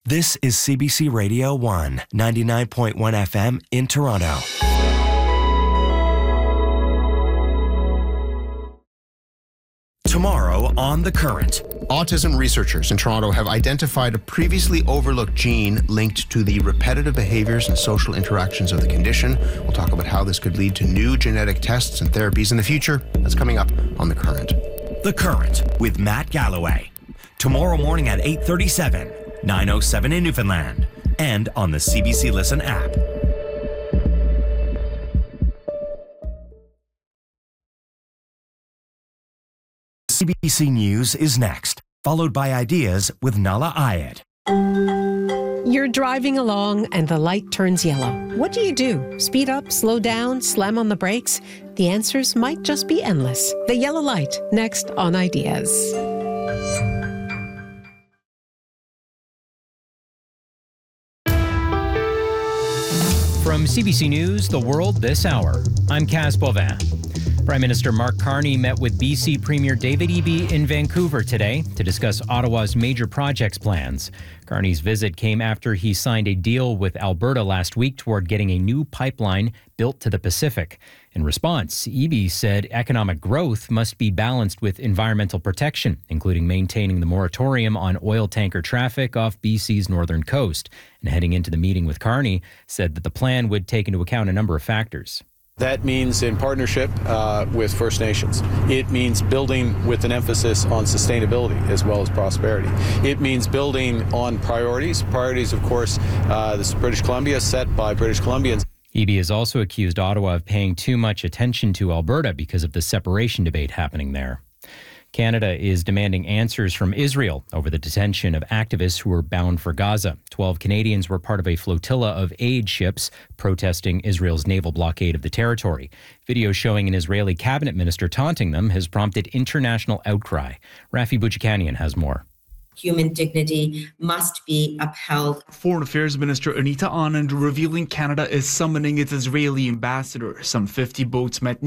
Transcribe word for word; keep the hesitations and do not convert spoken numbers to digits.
This is C B C Radio one, ninety-nine point one F M in Toronto. Tomorrow on The Current. Autism researchers in Toronto have identified a previously overlooked gene linked to the repetitive behaviors and social interactions of the condition. We'll talk about how this could lead to new genetic tests and therapies in the future. That's coming up on The Current. The Current with Matt Galloway. Tomorrow morning at eight thirty-seven, nine oh seven in Newfoundland, and on the C B C Listen app. C B C News is next, followed by Ideas with Nala Ayed. You're driving along and the light turns yellow. What do you do? Speed up, slow down, slam on the brakes? The answers might just be endless. The yellow light, next on Ideas. From C B C News, The World This Hour, I'm Cas Bauvin. Prime Minister Mark Carney met with B C Premier David Eby in Vancouver today to discuss Ottawa's major projects plans. Carney's visit came after he signed a deal with Alberta last week toward getting a new pipeline built to the Pacific. In response, Eby said economic growth must be balanced with environmental protection, including maintaining the moratorium on oil tanker traffic off B C's northern coast. And heading into the meeting with Carney, said that the plan would take into account a number of factors. That means in partnership uh, with First Nations. It means building with an emphasis on sustainability as well as prosperity. It means building on priorities. Priorities, of course, uh, this is British Columbia, set by British Columbians. Eby has also accused Ottawa of paying too much attention to Alberta because of the separation debate happening there. Canada is demanding answers from Israel over the detention of activists who were bound for Gaza. Twelve Canadians were part of a flotilla of aid ships protesting Israel's naval blockade of the territory. Video showing an Israeli cabinet minister taunting them has prompted international outcry. Rafi Bouchikanian has more. Human dignity must be upheld. Foreign Affairs Minister Anita Anand revealing Canada is summoning its Israeli ambassador. Some fifty boats met